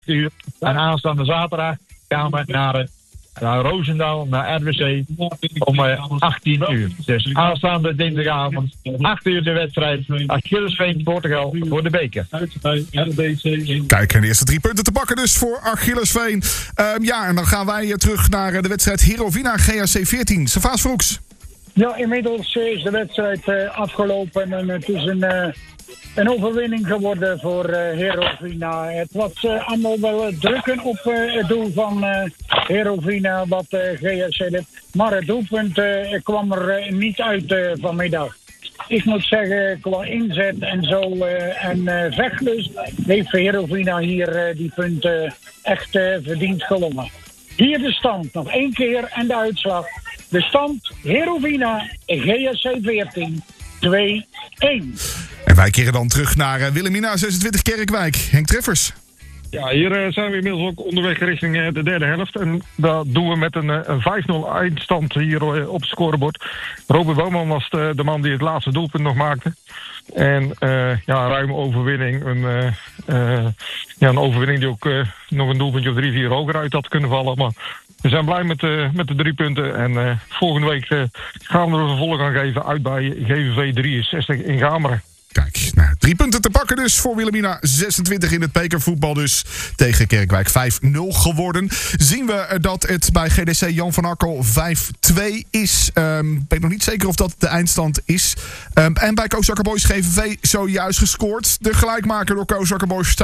uur. En aanstaande zaterdag gaan we naar Roosendaal, naar RWC, om 18 uur. Dus aanstaande dinsdagavond, 8 uur de wedstrijd. Achillesveen, Portugal, voor de beker. Kijk, en de eerste 3 punten te pakken dus voor Achillesveen. En dan gaan wij terug naar de wedstrijd Herovina GHC 14. Servaas Vroeks. Ja, inmiddels is de wedstrijd afgelopen en het is een overwinning geworden voor Herovina. Het was allemaal wel drukken op het doel van Herovina, wat GHC deed. Maar het doelpunt kwam er niet uit vanmiddag. Ik moet zeggen, qua inzet en zo en vechtlust heeft Herovina hier die punten echt verdiend gewonnen. Hier de stand, nog 1 keer en de uitslag. De stand Herovina GHC 14, 2-1. En wij keren dan terug naar Wilhelmina 26 Kerkwijk. Henk Treffers. Ja, hier zijn we inmiddels ook onderweg richting de derde helft. En dat doen we met een 5-0 eindstand hier op het scorebord. Robert Bouwman was de man die het laatste doelpunt nog maakte. En ruime overwinning. Een overwinning die ook nog een doelpuntje of 3-4 hoger uit had kunnen vallen. Maar we zijn blij met de 3 punten. En volgende week gaan we er een vervolg aan geven uit bij GVV 63 in Gameren. Kijk, 3 punten te pakken dus voor Wilhelmina 26 in het bekervoetbal dus tegen Kerkwijk 5-0 geworden. Zien we dat het bij GDC Jan van Arkel 5-2 is. Ben ik nog niet zeker of dat de eindstand is. En bij Kozakker Boys GVV zojuist gescoord. De gelijkmaker door Kozakker Boys